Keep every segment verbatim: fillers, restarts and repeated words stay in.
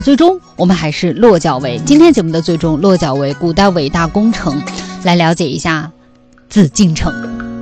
最终我们还是落脚为今天节目的最终落脚为古代伟大工程，来了解一下紫禁城。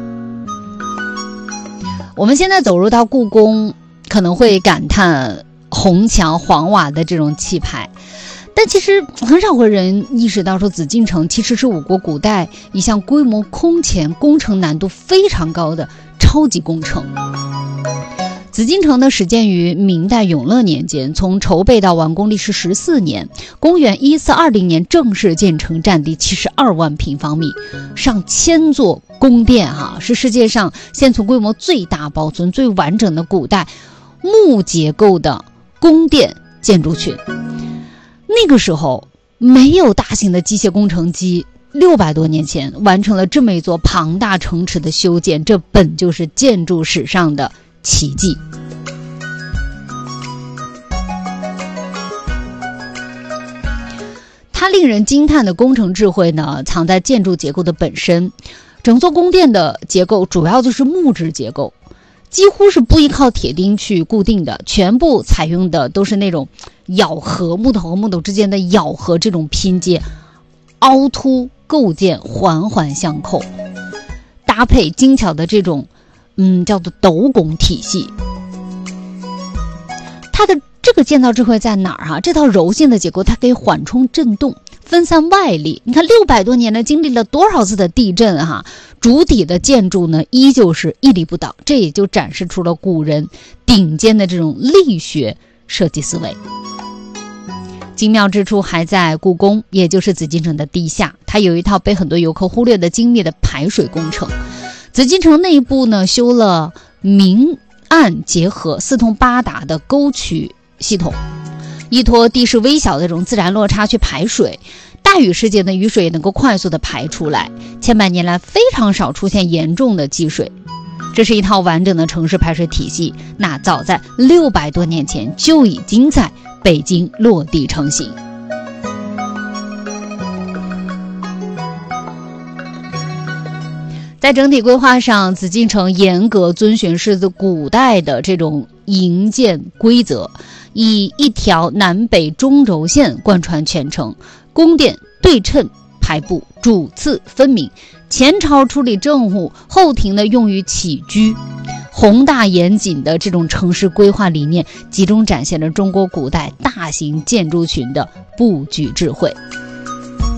我们现在走入到故宫，可能会感叹红墙黄瓦的这种气派，但其实很少会人意识到说紫禁城其实是我国古代一项规模空前、工程难度非常高的超级工程。紫禁城呢，始建于明代永乐年间，从筹备到完工历时十四年。公元一四二零年正式建成，占地七十二万平方米，上千座宫殿哈、啊，是世界上现存规模最大、保存最完整的古代木结构的宫殿建筑群。那个时候没有大型的机械工程机，六百多年前完成了这么一座庞大城池的修建，这本就是建筑史上的奇迹。它令人惊叹的工程智慧呢，藏在建筑结构的本身。整座宫殿的结构主要就是木质结构，几乎是不依靠铁钉去固定的，全部采用的都是那种咬合，木头和木头之间的咬合，这种拼接凹凸构件环环相扣，搭配精巧的这种嗯叫做斗拱体系。它的这个建造智慧在哪儿啊？这套柔性的结构它可以缓冲震动，分散外力。你看六百多年了，经历了多少次的地震哈、啊，主体的建筑呢依旧是屹立不倒，这也就展示出了古人顶尖的这种力学设计思维。精妙之处还在故宫，也就是紫禁城的地下，它有一套被很多游客忽略的精密的排水工程。紫禁城内部呢修了明暗结合、四通八达的沟渠系统，依托地势微小的这种自然落差去排水，大雨时节呢，雨水也能够快速的排出来，千百年来非常少出现严重的积水。这是一套完整的城市排水体系，那早在六百多年前就已经在北京落地成型。在整体规划上，紫禁城严格遵循是古代的这种营建规则，以一条南北中轴线贯穿全城，宫殿对称排布，主次分明，前朝处理政务，后庭呢用于起居。宏大严谨的这种城市规划理念，集中展现了中国古代大型建筑群的布局智慧。